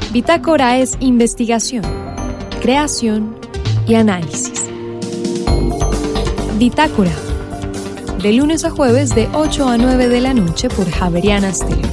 Bitácora es investigación, creación y análisis. Bitácora, de lunes a jueves de 8 a 9 de la noche por Javeriana Stereo.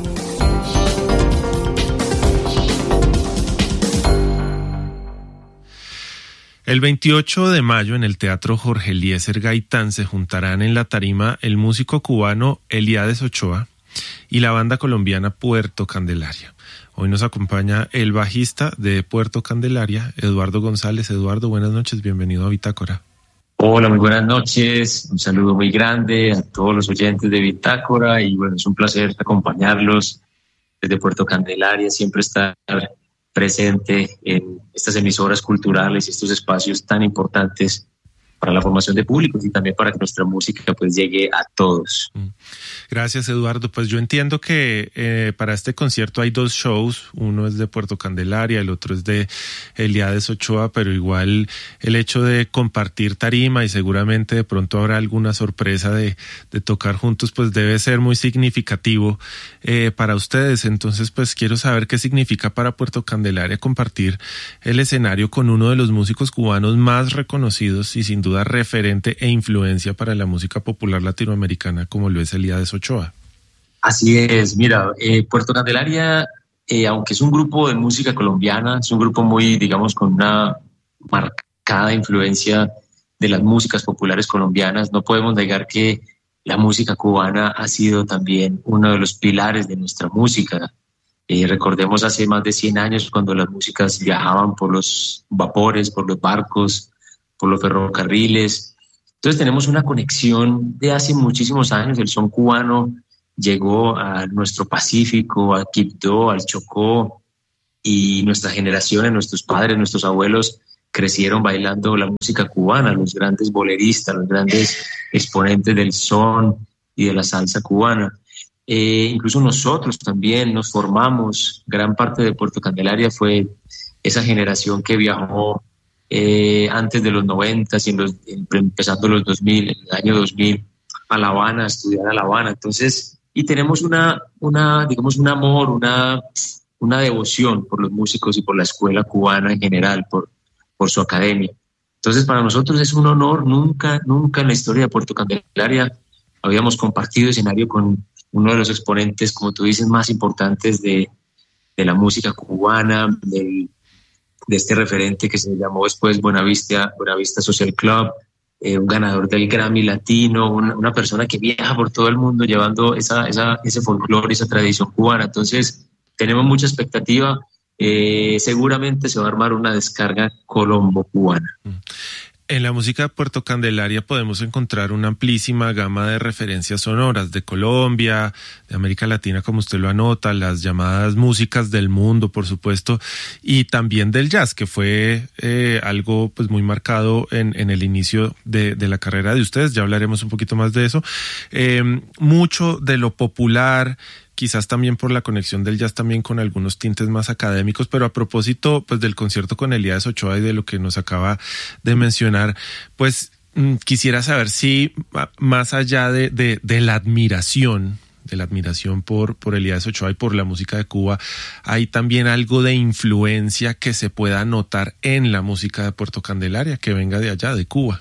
El 28 de mayo en el Teatro Jorge Eliezer Gaitán se juntarán en la tarima el músico cubano Eliades Ochoa y la banda colombiana Puerto Candelaria. Hoy nos acompaña el bajista de Puerto Candelaria, Eduardo González. Eduardo, buenas noches, bienvenido a Bitácora. Hola, muy buenas noches, un saludo muy grande a todos los oyentes de Bitácora y bueno, es un placer acompañarlos desde Puerto Candelaria, siempre estar presente en estas emisoras culturales y estos espacios tan importantes para la formación de públicos y también para que nuestra música pues llegue a todos. Gracias, Eduardo. Pues yo entiendo que para este concierto hay dos shows, uno es de Puerto Candelaria, el otro es de Eliades Ochoa, pero igual el hecho de compartir tarima y seguramente de pronto habrá alguna sorpresa de tocar juntos, pues debe ser muy significativo para ustedes. Entonces pues quiero saber qué significa para Puerto Candelaria compartir el escenario con uno de los músicos cubanos más reconocidos y sin duda referente e influencia para la música popular latinoamericana como lo es Eliades Ochoa. Así es, mira, Puerto Candelaria, aunque es un grupo de música colombiana, es un grupo muy, digamos, con una marcada influencia de las músicas populares colombianas, no podemos negar que la música cubana ha sido también uno de los pilares de nuestra música. Recordemos hace más de 100 años cuando las músicas viajaban por los vapores, por los barcos, por los ferrocarriles. Entonces tenemos una conexión de hace muchísimos años. El son cubano llegó a nuestro Pacífico, a Quibdó, al Chocó, y nuestra generación, nuestros padres, nuestros abuelos crecieron bailando la música cubana, los grandes boleristas, los grandes exponentes del son y de la salsa cubana. Incluso nosotros también nos formamos, gran parte de Puerto Candelaria fue esa generación que viajó antes de los 90 y empezando los 2000, en el año 2000, a La Habana, a estudiar a La Habana. Entonces, y tenemos digamos, un amor, una devoción por los músicos y por la escuela cubana en general, por su academia. Entonces, para nosotros es un honor. Nunca en la historia de Puerto Candelaria habíamos compartido escenario con uno de los exponentes, como tú dices, más importantes de la música cubana, de este referente que se llamó después Buenavista Social Club, un ganador del Grammy Latino, una persona que viaja por todo el mundo llevando ese folclore, esa tradición cubana. Entonces, tenemos mucha expectativa. Seguramente se va a armar una descarga colombo-cubana. En la música de Puerto Candelaria podemos encontrar una amplísima gama de referencias sonoras de Colombia, de América Latina, como usted lo anota, las llamadas músicas del mundo, por supuesto, y también del jazz, que fue algo pues muy marcado en el inicio de la carrera de ustedes. Ya hablaremos un poquito más de eso. Mucho de lo popular, quizás también por la conexión del jazz también con algunos tintes más académicos, pero a propósito pues del concierto con Eliades Ochoa y de lo que nos acaba de mencionar, pues quisiera saber si más allá de la admiración por Eliades Ochoa y por la música de Cuba, hay también algo de influencia que se pueda notar en la música de Puerto Candelaria, que venga de allá, de Cuba.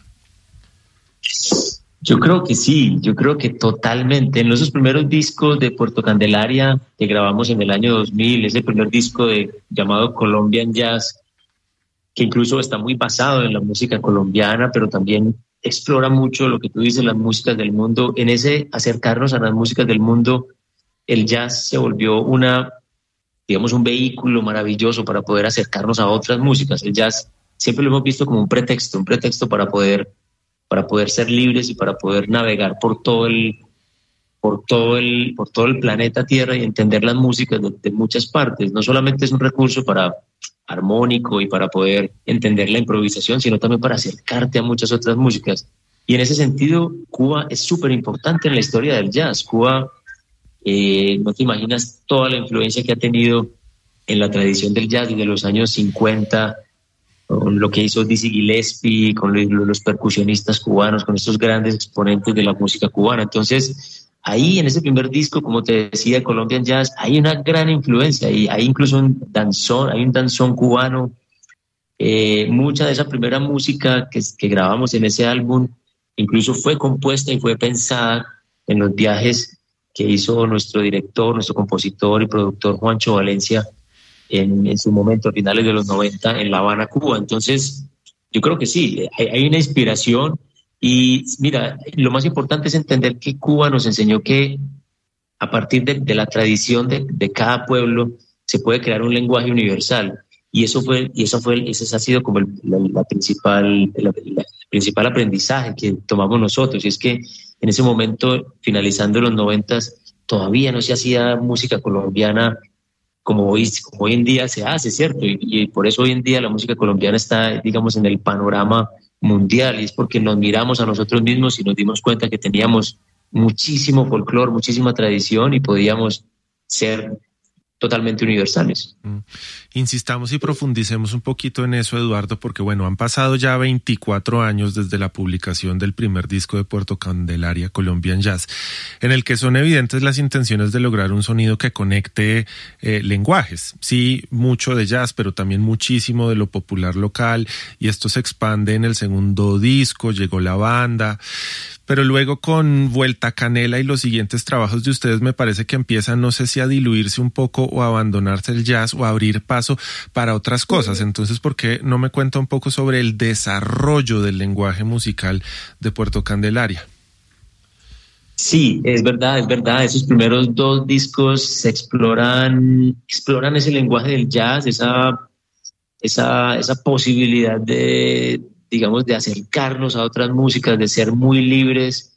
Yo creo que sí, yo creo que totalmente. En esos primeros discos de Puerto Candelaria que grabamos en el año 2000, ese primer disco llamado Colombian Jazz, que incluso está muy basado en la música colombiana, pero también explora mucho lo que tú dices, las músicas del mundo. En ese acercarnos a las músicas del mundo, el jazz se volvió un vehículo maravilloso para poder acercarnos a otras músicas. El jazz siempre lo hemos visto como un pretexto para poder ser libres y para poder navegar por todo el planeta Tierra y entender las músicas de muchas partes. No solamente es un recurso para armónico y para poder entender la improvisación, sino también para acercarte a muchas otras músicas. Y en ese sentido, Cuba es súper importante en la historia del jazz. Cuba, no te imaginas toda la influencia que ha tenido en la tradición del jazz desde los años 50, con lo que hizo Dizzy Gillespie, con los percusionistas cubanos, con estos grandes exponentes de la música cubana. Entonces, ahí en ese primer disco, como te decía, Colombian Jazz, hay una gran influencia, hay incluso hay un danzón cubano. Mucha de esa primera música que grabamos en ese álbum incluso fue compuesta y fue pensada en los viajes que hizo nuestro director, nuestro compositor y productor Juancho Valencia en su momento, a finales de los 90, en La Habana, Cuba. Entonces, yo creo que sí, hay una inspiración. Y mira, lo más importante es entender que Cuba nos enseñó que a partir de la tradición de cada pueblo se puede crear un lenguaje universal. Y ese ha sido como el principal aprendizaje que tomamos nosotros. Y es que en ese momento, finalizando los 90s, todavía no se hacía música colombiana como hoy en día se hace, ¿cierto? Y por eso hoy en día la música colombiana está, digamos, en el panorama mundial, y es porque nos miramos a nosotros mismos y nos dimos cuenta que teníamos muchísimo folclore, muchísima tradición y podíamos ser totalmente universales. Insistamos y profundicemos un poquito en eso, Eduardo, porque bueno, han pasado ya 24 años desde la publicación del primer disco de Puerto Candelaria, Colombian Jazz, en el que son evidentes las intenciones de lograr un sonido que conecte lenguajes. Sí, mucho de jazz, pero también muchísimo de lo popular local, y esto se expande en el segundo disco, llegó la banda. Pero luego con Vuelta Canela y los siguientes trabajos de ustedes me parece que empiezan, no sé si a diluirse un poco o a abandonarse el jazz o a abrir paso para otras cosas. Entonces, ¿por qué no me cuenta un poco sobre el desarrollo del lenguaje musical de Puerto Candelaria? Sí, es verdad. Esos primeros dos discos exploran ese lenguaje del jazz, esa posibilidad de, digamos, de acercarnos a otras músicas, de ser muy libres,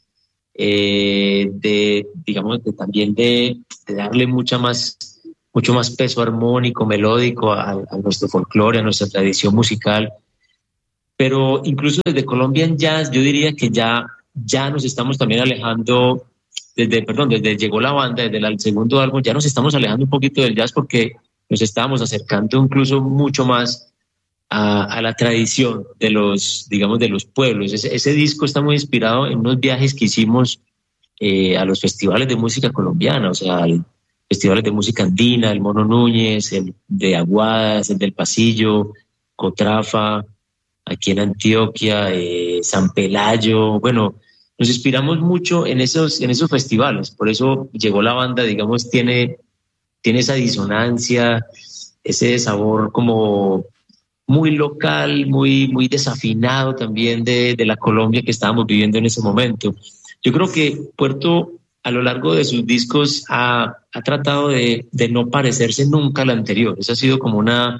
también de darle mucho más peso armónico, melódico a nuestro folclore, a nuestra tradición musical. Pero incluso desde Colombian Jazz, yo diría que ya nos estamos también alejando, desde Llegó la Banda, desde el segundo álbum, ya nos estamos alejando un poquito del jazz porque nos estábamos acercando incluso mucho más a la tradición de los pueblos. Ese disco está muy inspirado en unos viajes que hicimos a los festivales de música colombiana, o sea, festivales de música andina, el Mono Núñez, el de Aguadas, el del Pasillo, Cotrafa, aquí en Antioquia, San Pelayo. Bueno, nos inspiramos mucho en esos festivales, por eso Llegó la Banda, digamos, tiene esa disonancia, ese sabor como muy local, muy desafinado también de la Colombia que estábamos viviendo en ese momento. Yo creo que Puerto, a lo largo de sus discos, ha tratado de no parecerse nunca al anterior. Eso ha sido como un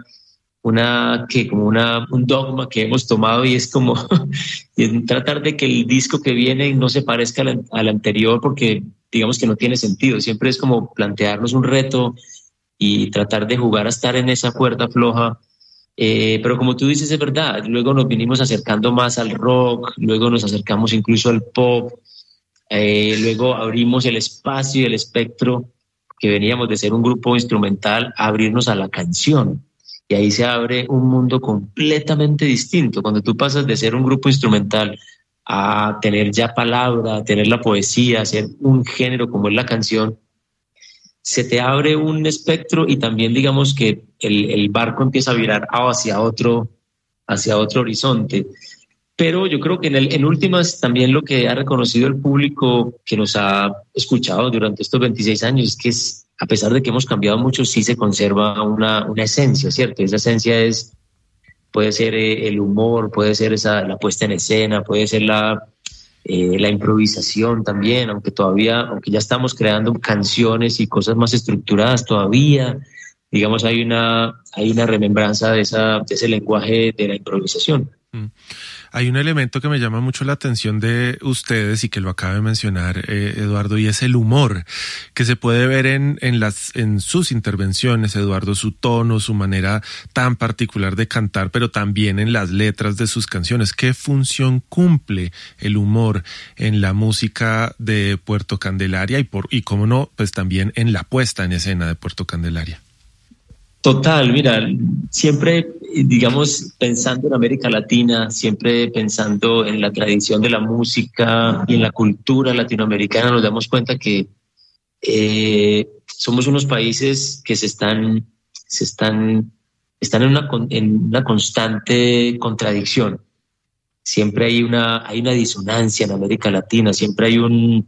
dogma que hemos tomado, y es como tratar de que el disco que viene no se parezca al anterior, porque digamos que no tiene sentido. Siempre es como plantearnos un reto y tratar de jugar a estar en esa cuerda floja. Pero como tú dices, es verdad, luego nos vinimos acercando más al rock, luego nos acercamos incluso al pop, luego abrimos el espacio y el espectro, que veníamos de ser un grupo instrumental, a abrirnos a la canción, y ahí se abre un mundo completamente distinto. Cuando tú pasas de ser un grupo instrumental a tener ya palabra, a tener la poesía, a ser un género como es la canción, se te abre un espectro, y también digamos que el barco empieza a virar hacia otro horizonte. Pero yo creo que en últimas también lo que ha reconocido el público que nos ha escuchado durante estos 26 años es que a pesar de que hemos cambiado mucho, sí se conserva una esencia, ¿cierto? Esa esencia puede ser el humor, puede ser la puesta en escena, puede ser la improvisación también, aunque ya estamos creando canciones y cosas más estructuradas, todavía, digamos, hay una remembranza de ese lenguaje de la improvisación. Hay un elemento que me llama mucho la atención de ustedes y que lo acaba de mencionar Eduardo, y es el humor, que se puede ver en sus intervenciones, Eduardo, su tono, su manera tan particular de cantar, pero también en las letras de sus canciones. ¿Qué función cumple el humor en la música de Puerto Candelaria y cómo no, pues también en la puesta en escena de Puerto Candelaria? Total, mira, siempre digamos, pensando en América Latina, siempre pensando en la tradición de la música y en la cultura latinoamericana, nos damos cuenta que somos unos países que están en una constante contradicción. Siempre hay una disonancia en América Latina, siempre hay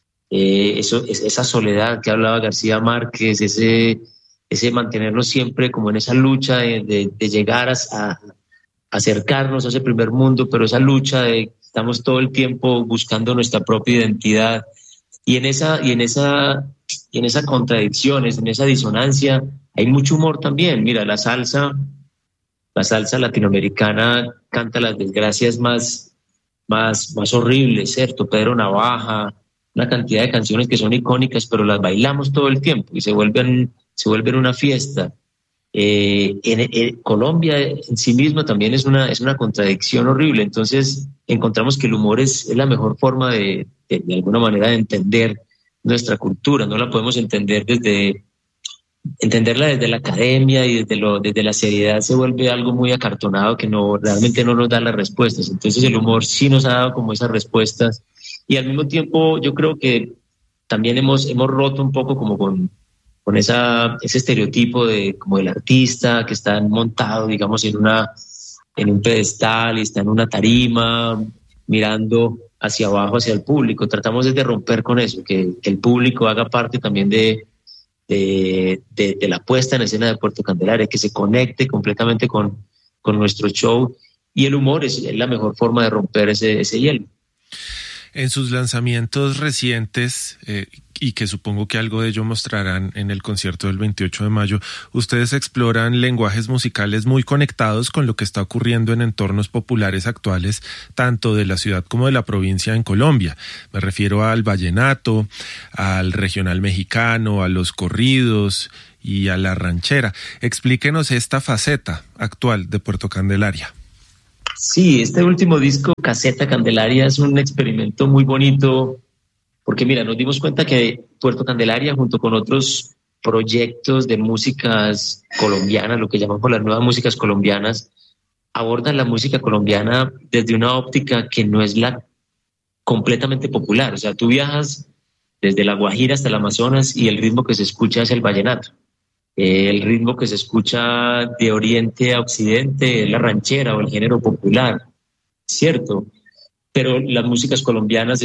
esa soledad que hablaba García Márquez, ese mantenernos siempre como en esa lucha de llegar a acercarnos a ese primer mundo, pero esa lucha de estamos todo el tiempo buscando nuestra propia identidad y en esa contradicciones, en esa disonancia hay mucho humor también. Mira, la salsa latinoamericana canta las desgracias más horribles, ¿cierto? Pedro Navaja, una cantidad de canciones que son icónicas, pero las bailamos todo el tiempo y se vuelven una fiesta. Colombia en sí misma también es una contradicción horrible, entonces encontramos que el humor es la mejor forma de alguna manera de entender nuestra cultura. No la podemos entenderla desde la academia y desde la seriedad se vuelve algo muy acartonado que realmente no nos da las respuestas. Entonces el humor sí nos ha dado como esas respuestas y al mismo tiempo yo creo que también hemos roto un poco como con ese estereotipo como del artista que está montado, digamos, en un pedestal y está en una tarima mirando hacia abajo, hacia el público. Tratamos de romper con eso, que el público haga parte también de la puesta en escena de Puerto Candelaria, que se conecte completamente con nuestro show, y el humor es la mejor forma de romper ese hielo. En sus lanzamientos recientes, y que supongo que algo de ello mostrarán en el concierto del 28 de mayo, ustedes exploran lenguajes musicales muy conectados con lo que está ocurriendo en entornos populares actuales, tanto de la ciudad como de la provincia en Colombia. Me refiero al vallenato, al regional mexicano, a los corridos y a la ranchera. Explíquenos esta faceta actual de Puerto Candelaria. Sí, este último disco, Caseta Candelaria, es un experimento muy bonito porque, mira, nos dimos cuenta que Puerto Candelaria, junto con otros proyectos de músicas colombianas, lo que llamamos las nuevas músicas colombianas, abordan la música colombiana desde una óptica que no es la completamente popular. O sea, tú viajas desde La Guajira hasta el Amazonas y el ritmo que se escucha es el vallenato. El ritmo que se escucha de oriente a occidente es la ranchera o el género popular, ¿cierto? Pero las músicas colombianas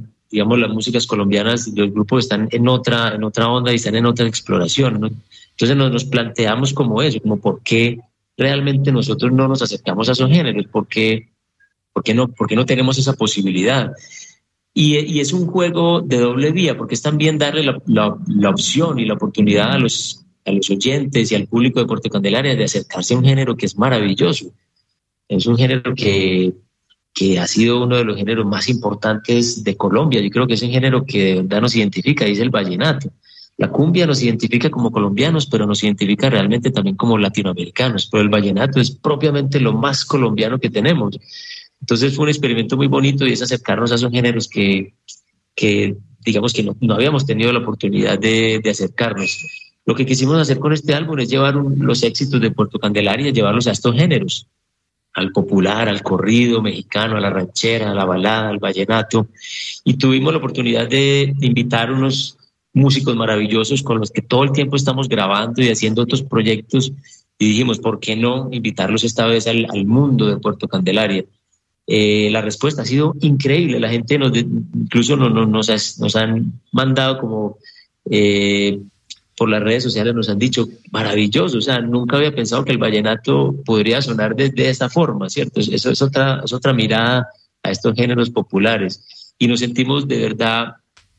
los grupos están en otra onda y están en otra exploración, ¿no? Entonces nos planteamos como eso, como por qué realmente nosotros no nos acercamos a esos géneros, por qué no tenemos esa posibilidad. Y es un juego de doble vía, porque es también darle la opción y la oportunidad a los oyentes y al público de Puerto Candelaria de acercarse a un género que es maravilloso. Es un género que ha sido uno de los géneros más importantes de Colombia. Yo creo que es un género que de verdad nos identifica, dice el vallenato. La cumbia nos identifica como colombianos, pero nos identifica realmente también como latinoamericanos. Pero el vallenato es propiamente lo más colombiano que tenemos. Entonces fue un experimento muy bonito y es acercarnos a esos géneros que digamos que no habíamos tenido la oportunidad de acercarnos. Lo que quisimos hacer con este álbum es llevar los éxitos de Puerto Candelaria, llevarlos a estos géneros, al popular, al corrido mexicano, a la ranchera, a la balada, al vallenato. Y tuvimos la oportunidad de invitar unos músicos maravillosos con los que todo el tiempo estamos grabando y haciendo otros proyectos. Y dijimos, ¿por qué no invitarlos esta vez al mundo de Puerto Candelaria? La respuesta ha sido increíble. La gente incluso nos han mandado como... por las redes sociales nos han dicho, maravilloso, o sea, nunca había pensado que el vallenato podría sonar de esta forma, ¿cierto? Eso es otra mirada a estos géneros populares y nos sentimos de verdad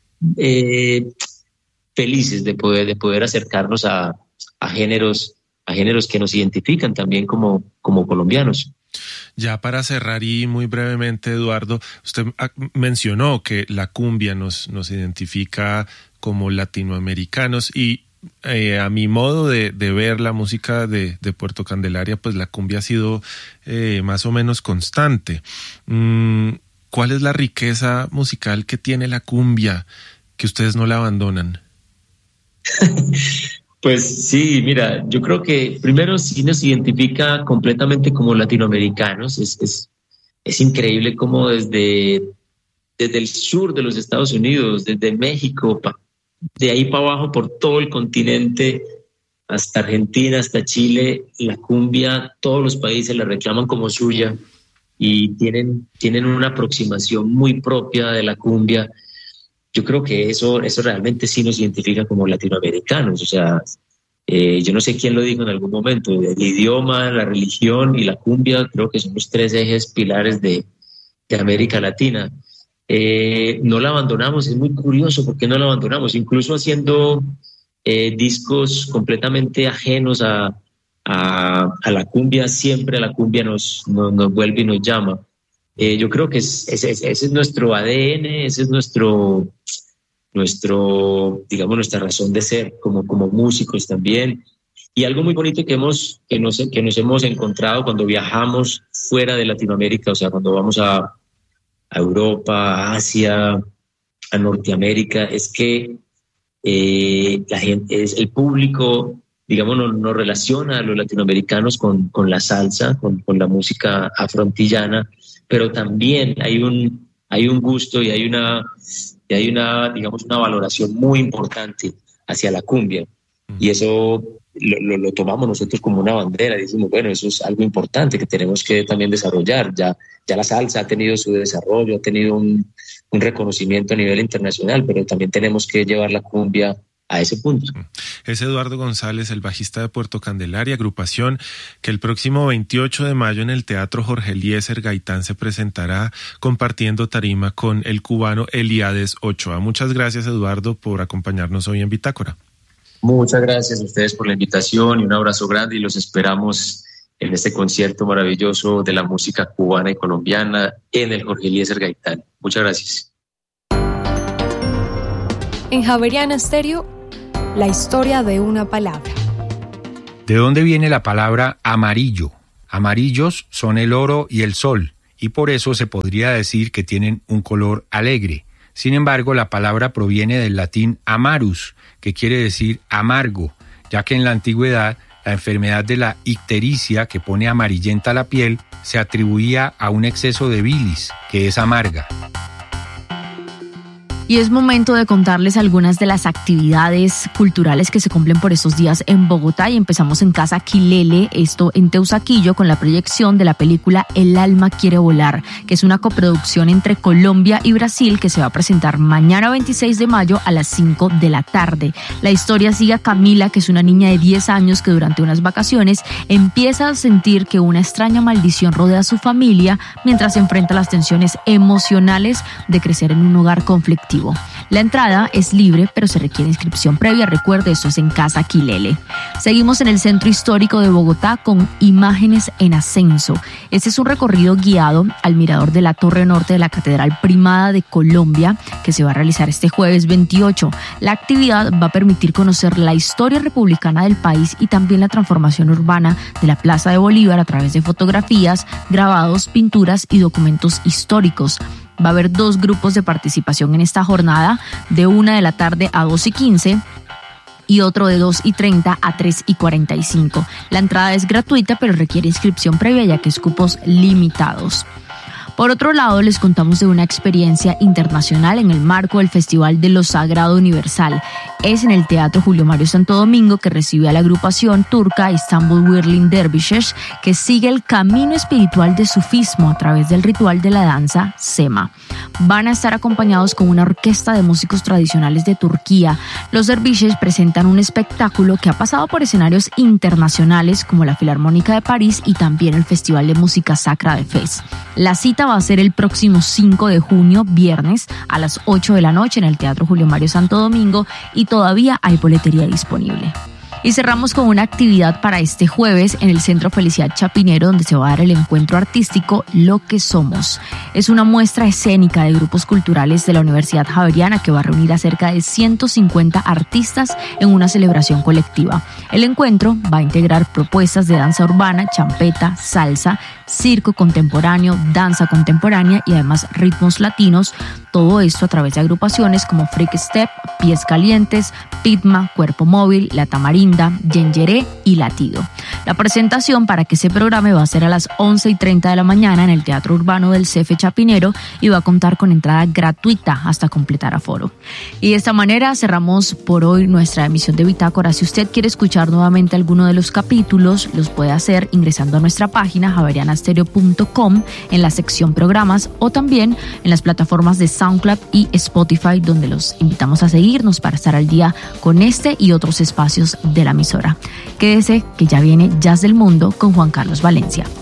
felices de poder acercarnos a géneros que nos identifican también como colombianos. Ya para cerrar y muy brevemente, Eduardo, usted mencionó que la cumbia nos identifica como latinoamericanos y a mi modo de ver la música de Puerto Candelaria, pues la cumbia ha sido más o menos constante. ¿Cuál es la riqueza musical que tiene la cumbia que ustedes no la abandonan? Pues sí, mira, yo creo que primero sí nos identifica completamente como latinoamericanos. Es increíble cómo desde el sur de los Estados Unidos, desde México, de ahí para abajo por todo el continente, hasta Argentina, hasta Chile, la cumbia, todos los países la reclaman como suya y tienen una aproximación muy propia de la cumbia. Yo creo que eso realmente sí nos identifica como latinoamericanos. O sea, yo no sé quién lo dijo en algún momento, el idioma, la religión y la cumbia creo que son los tres ejes pilares de América Latina. No la abandonamos, es muy curioso por qué no la abandonamos, incluso haciendo discos completamente ajenos a la cumbia, siempre la cumbia nos vuelve y nos llama. Yo creo que ese es nuestro ADN, ese es nuestro, digamos, nuestra razón de ser como músicos también. Y algo muy bonito que nos hemos encontrado cuando viajamos fuera de Latinoamérica, o sea, cuando vamos a Europa, a Asia, a Norteamérica, es que la gente, el público, digamos, nos relaciona a los latinoamericanos con la salsa, con la música afroantillana, pero también hay un gusto y hay una, digamos, una valoración muy importante hacia la cumbia. Y eso lo tomamos nosotros como una bandera. Decimos, bueno, eso es algo importante que tenemos que también desarrollar. Ya la salsa ha tenido su desarrollo, ha tenido un reconocimiento a nivel internacional, pero también tenemos que llevar la cumbia a ese punto. Es Eduardo González, el bajista de Puerto Candelaria, agrupación que el próximo 28 de mayo en el Teatro Jorge Eliezer Gaitán se presentará compartiendo tarima con el cubano Eliades Ochoa. Muchas gracias, Eduardo, por acompañarnos hoy en Bitácora. Muchas gracias a ustedes por la invitación y un abrazo grande, y los esperamos en este concierto maravilloso de la música cubana y colombiana en el Jorge Eliezer Gaitán. Muchas gracias. En Javeriana Estéreo, la historia de una palabra. ¿De dónde viene la palabra amarillo? Amarillos son el oro y el sol, y por eso se podría decir que tienen un color alegre. Sin embargo, la palabra proviene del latín amarus, que quiere decir amargo, ya que en la antigüedad la enfermedad de la ictericia, que pone amarillenta la piel, se atribuía a un exceso de bilis, que es amarga. Y es momento de contarles algunas de las actividades culturales que se cumplen por estos días en Bogotá, y empezamos en Casa Quilele, esto en Teusaquillo, con la proyección de la película El alma quiere volar, que es una coproducción entre Colombia y Brasil que se va a presentar mañana 26 de mayo a las 5 de la tarde. La historia sigue a Camila, que es una niña de 10 años que durante unas vacaciones empieza a sentir que una extraña maldición rodea a su familia mientras se enfrenta a las tensiones emocionales de crecer en un hogar conflictivo. La entrada es libre, pero se requiere inscripción previa. Recuerde, esto es en Casa Quilele. Seguimos en el Centro Histórico de Bogotá con Imágenes en Ascenso. Este es un recorrido guiado al mirador de la Torre Norte de la Catedral Primada de Colombia, que se va a realizar este jueves 28. La actividad va a permitir conocer la historia republicana del país y también la transformación urbana de la Plaza de Bolívar a través de fotografías, grabados, pinturas y documentos históricos. Va a haber 2 grupos de participación en esta jornada, de 1 de la tarde a 2:15 y otro de 2:30 a 3:45. La entrada es gratuita, pero requiere inscripción previa ya que es cupos limitados. Por otro lado, les contamos de una experiencia internacional en el marco del Festival de lo Sagrado Universal. Es en el Teatro Julio Mario Santo Domingo, que recibe a la agrupación turca Istanbul Whirling Dervishes, que sigue el camino espiritual de sufismo a través del ritual de la danza Sema. Van a estar acompañados con una orquesta de músicos tradicionales de Turquía. Los dervishes presentan un espectáculo que ha pasado por escenarios internacionales como la Filarmónica de París y también el Festival de Música Sacra de Fez. La cita va a ser el próximo 5 de junio, viernes, a las 8 de la noche en el Teatro Julio Mario Santo Domingo, y todavía hay boletería disponible. Y cerramos con una actividad para este jueves en el Centro Felicidad Chapinero, donde se va a dar el encuentro artístico Lo que Somos. Es una muestra escénica de grupos culturales de la Universidad Javeriana que va a reunir a cerca de 150 artistas en una celebración colectiva. El encuentro va a integrar propuestas de danza urbana, champeta, salsa, circo contemporáneo, danza contemporánea y además ritmos latinos. Todo esto a través de agrupaciones como Freak Step, Pies Calientes, Pitma, Cuerpo Móvil, La Tamarina, Guinda, Yengeré y Latido. La presentación para que se programe va a ser a las 11:30 de la mañana en el Teatro Urbano del CEFE Chapinero y va a contar con entrada gratuita hasta completar aforo. Y de esta manera cerramos por hoy nuestra emisión de Bitácora. Si usted quiere escuchar nuevamente alguno de los capítulos, los puede hacer ingresando a nuestra página javerianastereo.com en la sección programas o también en las plataformas de SoundCloud y Spotify, donde los invitamos a seguirnos para estar al día con este y otros espacios de la emisora. Quédese que ya viene Jazz del Mundo con Juan Carlos Valencia.